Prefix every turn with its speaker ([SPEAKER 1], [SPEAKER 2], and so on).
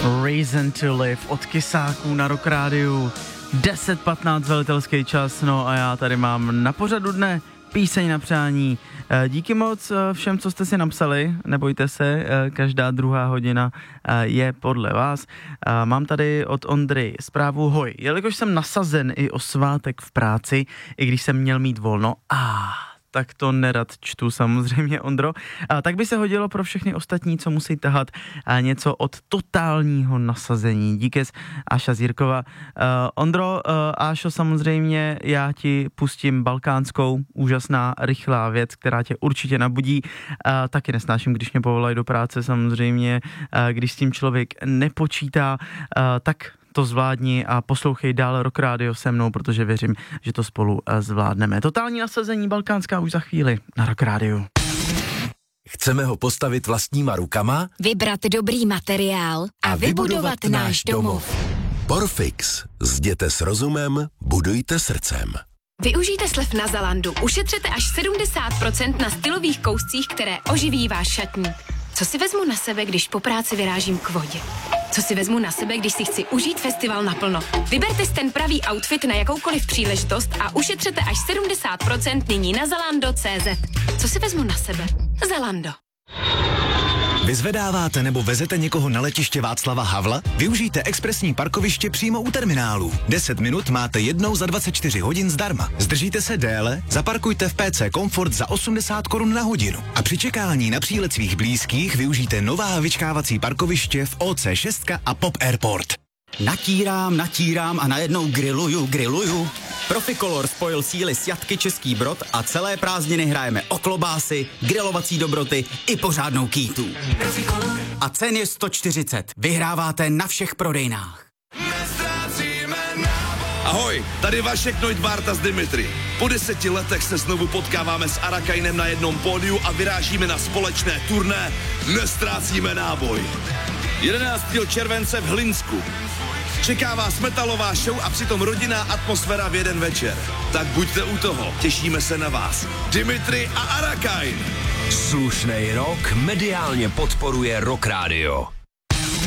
[SPEAKER 1] Reason to Live od Kysáků na Rock Rádiu. 10:15 velitelský čas, no a já tady mám na pořadu dne píseň na přání. Díky moc všem, co jste si napsali, nebojte se, každá druhá hodina je podle vás. Mám tady od Ondry zprávu: hoj, jelikož jsem nasazen i o svátek v práci, i když jsem měl mít volno, tak to nerad čtu samozřejmě, Ondro. Tak by se hodilo pro všechny ostatní, co musí tahat něco od totálního nasazení. Díky, Áša Zírkova. Ondro, Ášo, samozřejmě já ti pustím balkánskou, úžasná, rychlá věc, která tě určitě nabudí. Taky nesnáším, když mě povolají do práce, samozřejmě, když s tím člověk nepočítá, tak to zvládni a poslouchej dál Rock Radio se mnou, protože věřím, že to spolu zvládneme. Totální nasazení balkánská už za chvíli na Rock Radio.
[SPEAKER 2] Chceme ho postavit vlastníma rukama,
[SPEAKER 3] vybrat dobrý materiál a vybudovat náš domov.
[SPEAKER 2] Porfix. Zděte s rozumem, budujte srdcem.
[SPEAKER 3] Využijte slev na Zalandu. Ušetřete až 70% na stylových kouscích, které oživí váš šatník. Co si vezmu na sebe, když po práci vyrážím k vodě? Co si vezmu na sebe, když si chci užít festival naplno? Vyberte si ten pravý outfit na jakoukoliv příležitost a ušetřete až 70% nyní na Zalando.cz. Co si vezmu na sebe? Zalando.
[SPEAKER 4] Vyzvedáváte nebo vezete někoho na letiště Václava Havla? Využijte expresní parkoviště přímo u terminálu. 10 minut máte jednou za 24 hodin zdarma. Zdržíte se déle? Zaparkujte v PC Comfort za 80 korun na hodinu. A při čekání na přílet svých blízkých využijte nová vyčkávací parkoviště v OC6 a Pop Airport.
[SPEAKER 5] Natírám a najednou grilluju. Proficolor spojil síly s Jatky Český Brod a celé prázdniny hrajeme o klobásy, grilovací dobroty i pořádnou kýtu. A cen je 140. Vyhráváte na všech prodejnách.
[SPEAKER 6] Ahoj, tady Vašek Neudvarta z Dimitri. Po 10 letech se znovu potkáváme s Arakainem na jednom pódiu a vyrážíme na společné turné Nestrácíme náboj. 11. července v Hlinsku. Čeká vás metalová show a přitom rodinná atmosféra v jeden večer. Tak buďte u toho, těšíme se na vás. Dimitri a Arakain.
[SPEAKER 2] Slušnej rok mediálně podporuje Rock Radio.